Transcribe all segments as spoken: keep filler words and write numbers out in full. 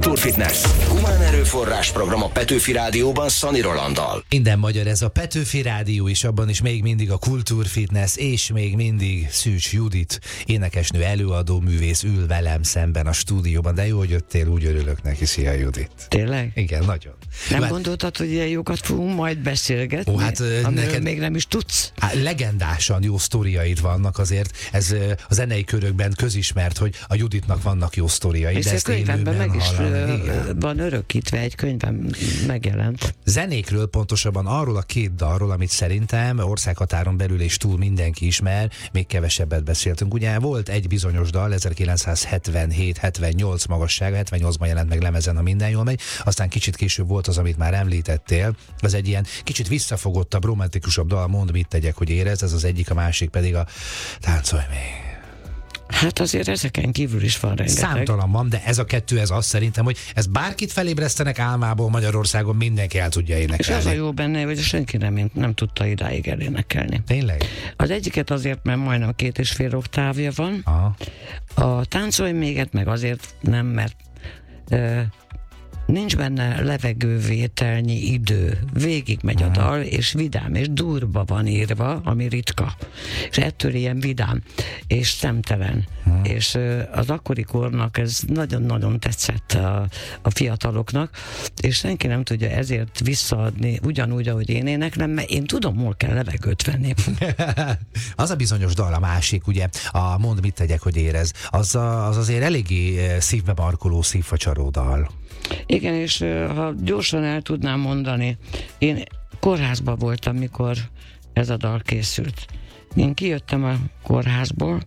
Kultúrfitness. Humán erőforrás program a Petőfi Rádióban Szani Rolanddal. Minden magyar ez a Petőfi Rádió, és abban is még mindig a Kultúrfitness, és még mindig Szűcs Judit, énekesnő, előadó, művész ül velem szemben a stúdióban. De jó, hogy jöttél, úgy örülök neki. Szia, Judit. Tényleg? Igen, nagyon. Nem hát, gondoltad, hogy ilyen jókat fogunk majd beszélgetni? Ó, hát, amiről neked, még nem is tudsz? Hát, legendásan jó sztoriaid vannak azért. Ez a zenei körökben közismert, hogy a Juditnak vannak jó sztoriai. És de a ezt könyvemben meg is hallani, van örökítve, egy könyvben megjelent. Zenékről, pontosabban arról a két dalról, amit szerintem országhatáron belül és túl mindenki ismer, még kevesebbet beszéltünk. Ugye volt egy bizonyos dal, ezerkilencszázhetvenhét hetvennyolc magassága, hetvennyolcban jelent meg lemezen, a Minden jól megy, aztán kicsit később volt az, amit már említettél. Ez egy ilyen kicsit visszafogottabb, romantikusabb dal, Mondd, mit tegyek, hogy érez, ez az egyik, a másik pedig a Táncolj még. Hát azért ezeken kívül is van rengeteg. Számtalan van, de ez a kettő, ez azt szerintem, hogy ez bárkit felébresztenek álmából Magyarországon, mindenki el tudja énekelni. És az a jó benne, hogy senki nem, nem tudta idáig elénekelni. Tényleg? Az egyiket azért, mert majdnem két és fél oktávja van. Aha. A Táncolj méget meg azért nem, mert uh, nincs benne levegővételnyi idő. Végig megy a dal, és vidám, és durva van írva, ami ritka. És ettől ilyen vidám, és szemtelen. Hmm. És uh, az akkori kornak ez nagyon-nagyon tetszett a, a fiataloknak, és senki nem tudja ezért visszaadni ugyanúgy, ahogy én éneklem, mert én tudom, hol kell levegőt venni. Az a bizonyos dal, a másik, ugye, a Mondd, mit tegyek, hogy érez, az, a, az azért eléggé szívbe markoló, szívfacsaró dal. Igen, és ha gyorsan el tudnám mondani, én kórházban voltam, mikor ez a dal készült. Én kijöttem a kórházból,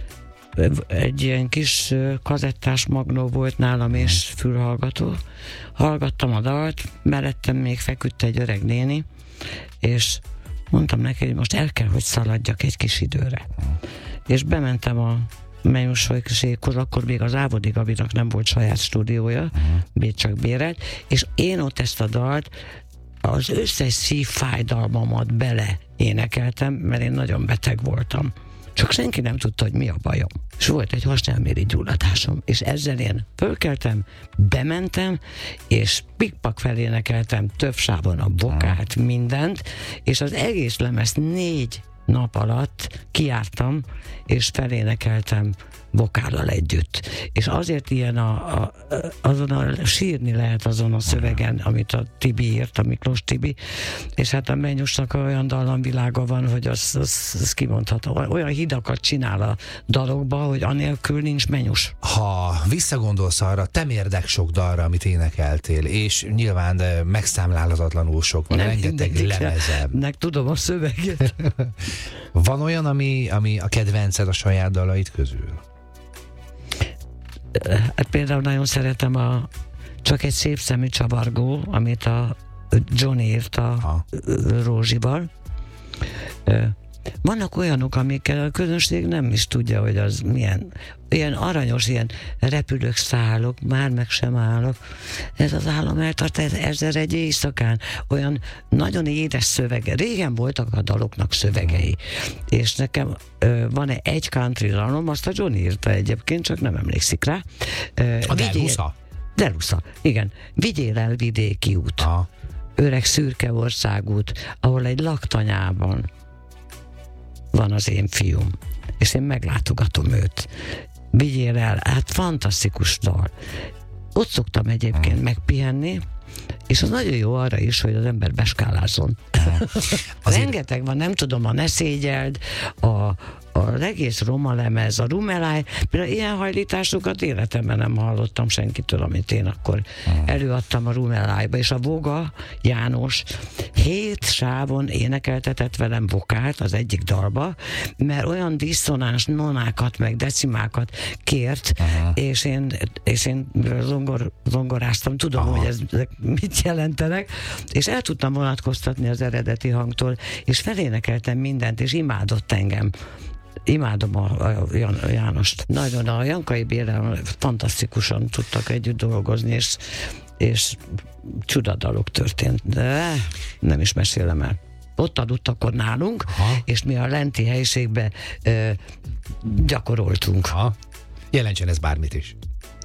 egy ilyen kis kazettás magnó volt nálam és fülhallgató. Hallgattam a dalt, mellettem még feküdt egy öreg néni, és mondtam neki, hogy most el kell, hogy szaladjak egy kis időre. És bementem a mennyúséghoz, akkor még az Ávodi Gabinak nem volt saját stúdiója, uh-huh. csak bérelt, és én ott ezt a dalt, az összes szívfájdalmamat bele énekeltem, mert én nagyon beteg voltam. Csak senki nem tudta, hogy mi a bajom. És volt egy hasnyálméri gyulladásom, és ezzel én fölkeltem, bementem, és pikpak felénekeltem több sávon a vokált, mindent, és az egész lemez négy nap alatt kijártam, és felénekeltem vokállal együtt. És azért ilyen a, a, azon a sírni lehet azon a szövegen, amit a Tibi írt, a Miklós Tibi, és hát a Mennyusnak olyan dallamvilága van, hogy az, az, az kimondható. Olyan hidakat csinál a dalokba, hogy anélkül nincs Mennyus. Ha visszagondolsz arra, te mérdek sok dalra, amit énekeltél, és nyilván megszámlálhatatlanul sok, van, rengeteg lemezem. Nek tudom a szöveget. Van olyan, ami, ami a kedvenced a saját dalait közül? Hát például nagyon szeretem a Csak egy szép szemű csavargó, amit a Johnny írt a Rózsival. Vannak olyanok, amikkel a közönség nem is tudja, hogy az milyen, ilyen aranyos, ilyen repülök, szállok, már meg sem állok. Ez az állam eltart ezer egy éjszakán. Olyan nagyon édes szövege. Régen voltak a daloknak szövegei. És nekem ö, van egy country dalom, azt a Johnny írta egyébként, csak nem emlékszik rá. Ö, a Derhusza? Derhusza, igen. Vigyél el vidéki út. Aha. Öreg szürke országút, ahol egy laktanyában van az én fiúm, és én meglátogatom őt. Vigyél el, hát fantasztikus dal. Ott szoktam egyébként megpihenni, és az nagyon jó arra is, hogy az ember beskálázzon. Rengeteg van, nem tudom, a Ne szégyeld, a az egész roma lemez, a Rumeláj, például ilyen hajlításokat életemben nem hallottam senkitől, amit én akkor előadtam a Rumelájba, és a Voga János hét sávon énekeltetett velem vokált az egyik dalba, mert olyan diszonáns nonákat, meg decimákat kért, aha. és én, és én zongor, zongoráztam, tudom, aha. hogy ez mit jelentenek, és el tudtam vonatkoztatni az eredeti hangtól, és felénekeltem mindent, és imádott engem. Imádom a, a, a Jánost. Nagyon a Jankai Bélel fantasztikusan tudtak együtt dolgozni, és, és csodadalok történt, de nem is mesélem el. Ott aludt akkor nálunk, aha. és mi a lenti helyiségbe ö, gyakoroltunk. Aha. Jelentsen ez bármit is.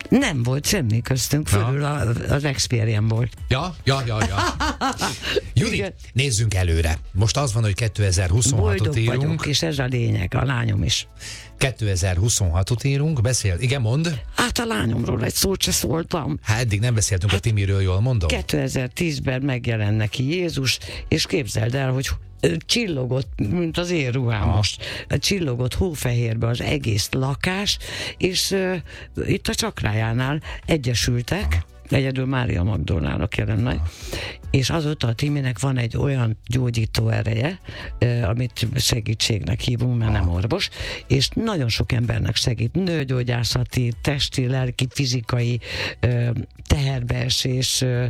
Nem volt semmi köztünk, fölül a, az Experian volt. Ja, ja, ja, ja. Judit, Igen. nézzünk előre. Most az van, hogy kétezer-huszonhatot Boldog írunk. vagyok, és ez a lényeg, a lányom is. kétezer-huszonhatot írunk, beszél. Igen, mond. Hát a lányomról egy szót se szóltam. Hát eddig nem beszéltünk a Timiről, jól mondom? kétezer-tízben megjelent neki Jézus, és képzeld el, hogy csillogott, mint az én ruhám Aha. most, csillogott hófehérbe az egész lakás, és uh, itt a csakrájánál egyesültek, Aha. egyedül Mária Magdolnának jelent meg, és azóta a Timinek van egy olyan gyógyító ereje, eh, amit segítségnek hívunk, mert nem orvos, és nagyon sok embernek segít, nőgyógyászati, testi, lelki, fizikai eh, teherbeesés, eh,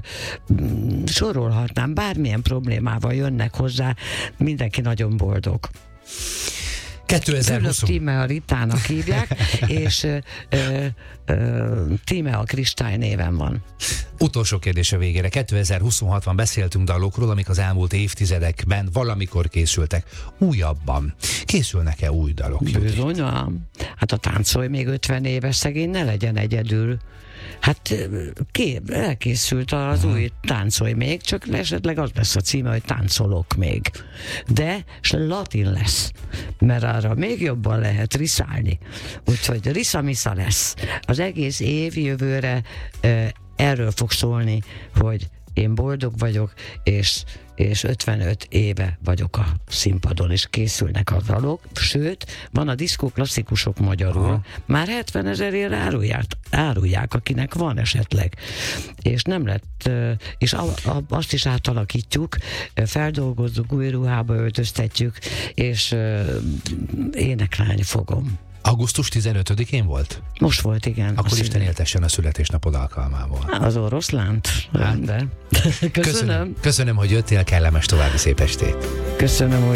sorolhatnám, bármilyen problémával jönnek hozzá, mindenki nagyon boldog. kétezer-húsz. Tíme a Ritának hívják, és ö, ö, ö, Tíme a Kristály néven van. Utolsó kérdése végére. kétezer-huszonhatban beszéltünk dalokról, amik az elmúlt évtizedekben valamikor készültek. Újabban. Készülnek-e új dalok? Bizonyám. Hát a Táncolj még ötven éves szegény, ne legyen egyedül. Hát kép, elkészült az új Táncolj még, csak esetleg az lesz a címe, hogy Táncolok még. De s latin lesz, mert arra még jobban lehet riszálni. Úgyhogy riszamisza lesz. Az egész év jövőre e, erről fog szólni, hogy én boldog vagyok, és, és ötvenöt éve vagyok a színpadon, és készülnek a dalok, sőt, van a diszkó klasszikusok magyarul, Aha. már hetven ezerért árulják, árulják, akinek van esetleg. És nem lett, és a, a, azt is átalakítjuk, feldolgozzuk, új ruhába öltöztetjük, és énekelni fogom. augusztus tizenötödikén volt? Most volt, igen. Akkor Isten éltessen a születésnapod alkalmából. Az oroszlánt. Hát. Köszönöm. Köszönöm. Köszönöm, hogy jöttél, kellemes további szép estét. Köszönöm, hogy